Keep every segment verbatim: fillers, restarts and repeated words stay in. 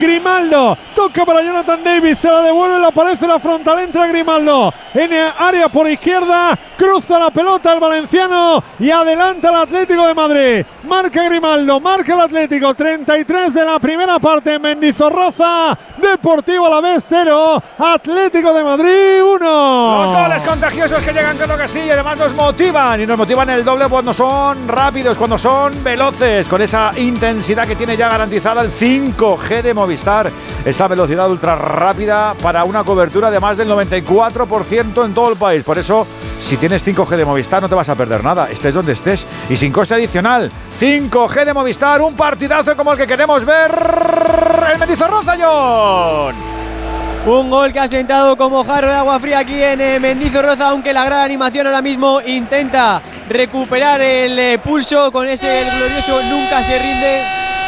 Grimaldo, toca para Jonathan David, se la devuelve, le aparece la frontal, entra Grimaldo en el área por izquierda, cruza la pelota el valenciano y adelanta el Atlético de Madrid. Marca Grimaldo, marca el Atlético, treinta y tres de la primera parte, Mendizorroza, Deportivo Alavés cero, Atlético de Madrid uno. Los goles contagiosos que llegan, claro que sí, y además nos motivan, y nos motivan el doble cuando son rápidos, cuando son veloces, con esa intensidad que tiene ya garantizada el cinco G de Movistar, esa velocidad ultra rápida para una cobertura de más del noventa y cuatro por ciento en todo el país. Por eso, si tienes cinco G de Movistar no te vas a perder nada, estés donde estés y sin coste adicional. cinco G de Movistar, un partidazo como el que queremos ver en Mendizorroza, John. Un gol que ha sentado como jarro de agua fría aquí en eh, Mendizorroza, aunque la gran animación ahora mismo intenta recuperar el eh, pulso con ese el glorioso nunca se rinde.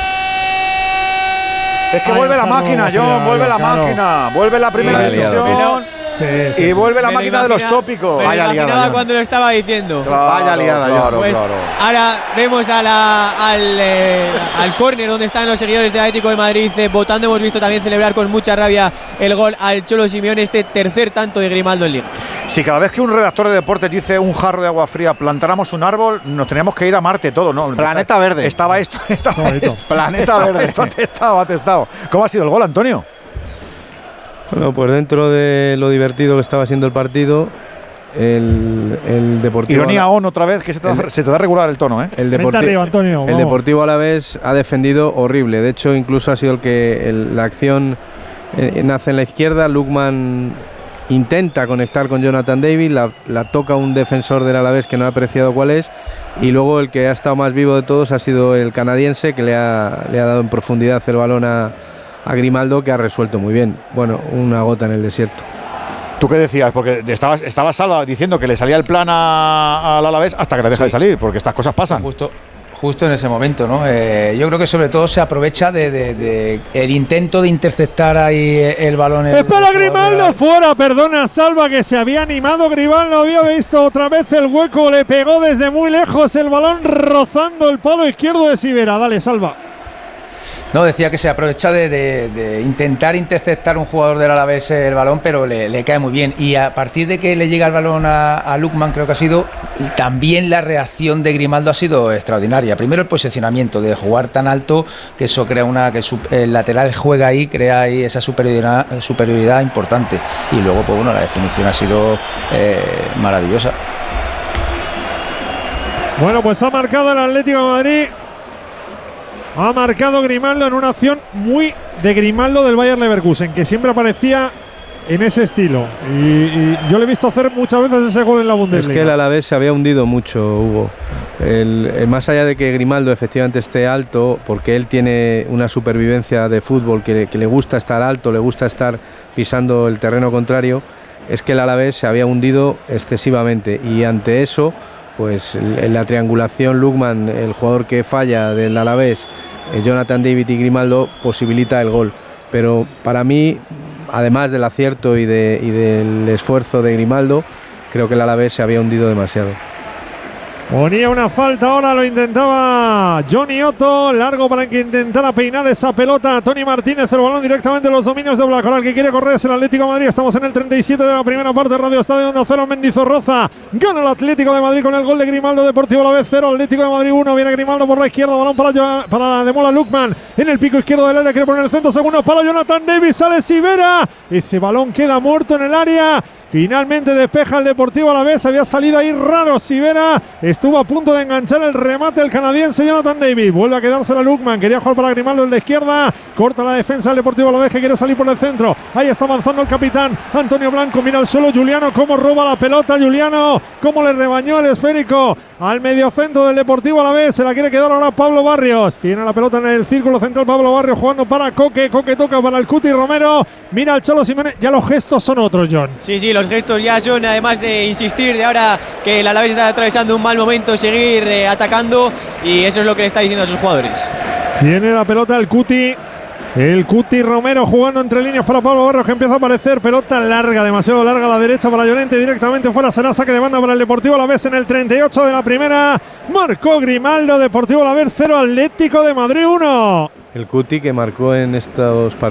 Es que Ay, vuelve la máquina, John, vuelve la claro. máquina, vuelve la primera sí, división sí, sí. y vuelve la me máquina de los tópicos. Me Vaya liada, cuando lo estaba diciendo. Claro, Vaya liada, claro, pues claro. Ahora vemos a la, al, eh, al córner donde están los seguidores del Atlético de Madrid eh, votando. Hemos visto también celebrar con mucha rabia el gol al Cholo Simeone, este tercer tanto de Grimaldo en Liga. Si cada vez que un redactor de deportes dice un jarro de agua fría, plantáramos un árbol, nos teníamos que ir a Marte todo, ¿no? Planeta Verde. Estaba esto, estaba esto. Planeta estaba Verde. Esto atestado, atestado. ¿Cómo ha sido el gol, Antonio? Bueno, pues dentro de lo divertido que estaba siendo el partido, el, el Deportivo... Ironía on otra vez, que se te, da, el, se te da regular el tono, ¿eh? El, Deporti arriba, Antonio, el Deportivo Alavés ha defendido horrible. De hecho, incluso ha sido el que el, la acción eh, nace en la izquierda. Lukman intenta conectar con Jonathan David, la, la toca un defensor del Alavés que no ha apreciado cuál es, y luego el que ha estado más vivo de todos ha sido el canadiense, que le ha, le ha dado en profundidad el balón a, a Grimaldo, que ha resuelto muy bien. Bueno, una gota en el desierto. ¿Tú qué decías? Porque estabas, estabas Salva diciendo que le salía el plan al Alavés hasta que le deja sí. de salir, porque estas cosas pasan. Justo. Justo en ese momento, ¿no? Eh, yo creo que sobre todo se aprovecha de, de, de el intento de interceptar ahí el balón. El, ¡Espera Grimaldo! De... Fuera, perdona, Salva, que se había animado. Grimaldo había visto otra vez el hueco, le pegó desde muy lejos el balón rozando el palo izquierdo de Sivera. Dale, Salva. No, decía que se aprovecha de, de, de intentar interceptar un jugador del Alavés el balón, pero le, le cae muy bien. Y a partir de que le llega el balón a, a Lukman, creo que ha sido, y también la reacción de Grimaldo ha sido extraordinaria. Primero el posicionamiento, de jugar tan alto, que eso crea una, que su, el lateral juega ahí, crea ahí esa superioridad, superioridad importante. Y luego, pues bueno, la definición ha sido eh, maravillosa. Bueno, pues ha marcado el Atlético de Madrid. Ha marcado Grimaldo en una acción muy de Grimaldo del Bayer Leverkusen, que siempre aparecía en ese estilo. Y, y yo le he visto hacer muchas veces ese gol en la Bundesliga. Es que el Alavés se había hundido mucho, Hugo. El, el, más allá de que Grimaldo efectivamente esté alto, porque él tiene una supervivencia de fútbol que, que le gusta estar alto, le gusta estar pisando el terreno contrario, es que el Alavés se había hundido excesivamente. Y ante eso, pues en la triangulación Lukman, el jugador que falla del Alavés, Jonathan David y Grimaldo, posibilita el gol. Pero para mí, además del acierto y, de, y del esfuerzo de Grimaldo, creo que el Alavés se había hundido demasiado. Ponía una falta, ahora lo intentaba Johnny Otto, largo para que intentara peinar esa pelota. Tony Martínez, el balón directamente en los dominios de Blacoral, que quiere correr es el Atlético de Madrid. Estamos en el treinta y siete de la primera parte, Radio Estadio uno cero, Mendizorroza. Gana el Atlético de Madrid con el gol de Grimaldo. Deportivo Alavés cero, Atlético de Madrid uno. Viene Grimaldo por la izquierda, balón para, para Demola Lukman en el pico izquierdo del área, quiere poner el centro, segundo para Jonathan Davis, sale Sivera. Ese balón queda muerto en el área. Finalmente despeja el Deportivo Alavés. Había salido ahí raro Sivera. Estuvo a punto de enganchar el remate el canadiense Jonathan David. Vuelve a quedársela Lukman. Quería jugar para Grimaldo en la izquierda. Corta la defensa del Deportivo Alavés, que quiere salir por el centro. Ahí está avanzando el capitán Antonio Blanco. Mira al suelo Juliano. Cómo roba la pelota Juliano. Cómo le rebañó el esférico al mediocentro del Deportivo Alavés. Se la quiere quedar ahora Pablo Barrios. Tiene la pelota en el círculo central Pablo Barrios, jugando para Coque. Coque toca para el Cuti Romero. Mira al Cholo Simeone. Ya los gestos son otros, John. Sí, sí, los gestos ya son, además de insistir de ahora que el Alavés está atravesando un mal momento, seguir eh, atacando, y eso es lo que le está diciendo a sus jugadores. Tiene la pelota el Cuti. El Cuti Romero jugando entre líneas para Pablo Barrios, que empieza a aparecer. Pelota larga, demasiado larga a la derecha para Llorente. Directamente fuera, será saque de banda para el Deportivo Alavés en el treinta y ocho de la primera. Marcó Grimaldo. Deportivo Alavés cero, Atlético de Madrid uno. El Cuti, que marcó en estos partidos